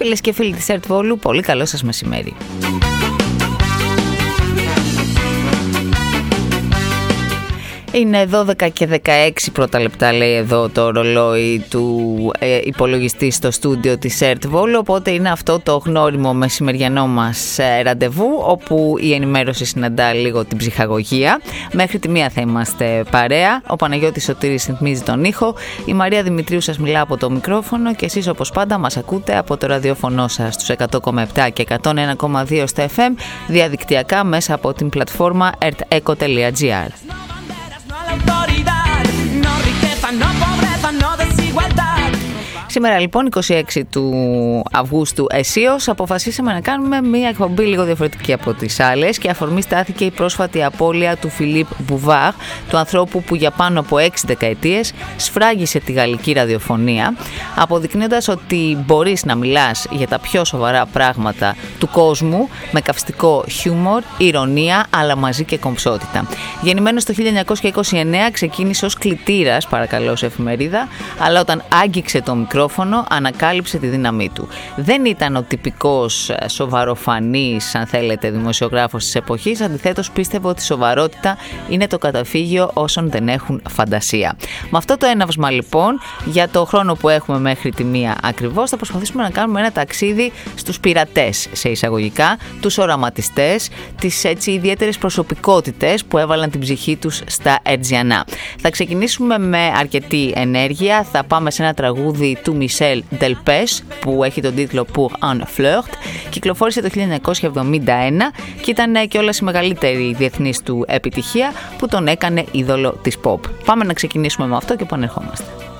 Φίλες και φίλοι της ΕΡΤ Βόλου, πολύ καλό σας μεσημέρι. Είναι 12 και 16 πρώτα λεπτά, λέει εδώ το ρολόι του υπολογιστή στο στούντιο της ΕΡΤ Βόλου, οπότε είναι αυτό το γνώριμο μεσημεριανό μας ραντεβού, όπου η ενημέρωση συναντά λίγο την ψυχαγωγία. Μέχρι τη μία θα είμαστε παρέα. Ο Παναγιώτης Σωτήρης ρυθμίζει τον ήχο, η Μαρία Δημητρίου σας μιλά από το μικρόφωνο και εσείς όπως πάντα μας ακούτε από το ραδιόφωνο σας στους 100,7 και 101,2 στα FM, διαδικτυακά μέσα από την πλατφόρμα erteco.gr. Σήμερα λοιπόν 26 του Αυγούστου εσείως αποφασίσαμε να κάνουμε μια εκπομπή λίγο διαφορετική από τις άλλες και αφορμή στάθηκε η πρόσφατη απώλεια του Φιλίπ Μπουβάρ, του ανθρώπου που για πάνω από 6 δεκαετίες σφράγισε τη γαλλική ραδιοφωνία, αποδεικνύοντας ότι μπορείς να μιλάς για τα πιο σοβαρά πράγματα του κόσμου με καυστικό χιούμορ, ηρωνία αλλά μαζί και κομψότητα. Γεννημένος το 1929 ξεκίνησε ως κλητήρας, παρακαλώ, σε εφημερίδα, αλλά όταν άγγιξε το μικρόφωνο ανακάλυψε τη δύναμή του. Δεν ήταν ο τυπικός σοβαροφανής, αν θέλετε, δημοσιογράφος της εποχής. Αντιθέτως, πίστευε ότι η σοβαρότητα είναι το καταφύγιο όσων δεν έχουν φαντασία. Με αυτό το έναυσμα λοιπόν, για το χρόνο που έχουμε μέχρι τη μία ακριβώς, θα προσπαθήσουμε να κάνουμε ένα ταξίδι στους πειρατές, σε εισαγωγικά, τους οραματιστές, τις έτσι ιδιαίτερες προσωπικότητες που έβαλαν την ψυχή τους στα Ερτζιανά. Θα ξεκινήσουμε με αρκετή ενέργεια. Θα πάμε σε ένα τραγούδι του Μισελ Ντελπές που έχει τον τίτλο Pour un flirt. Κυκλοφόρησε το 1971 και ήταν και όλας η μεγαλύτερη διεθνής του επιτυχία που τον έκανε είδωλο της pop. Πάμε να ξεκινήσουμε με αυτό και επανερχόμαστε.